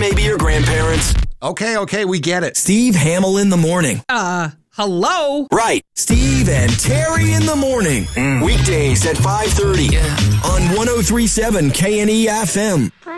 maybe your grandparents. Okay, we get it. Steve Hamill in the morning. Hello? Right. Steve and Terry in the morning. Weekdays at 5:30. On 103.7 KNE FM.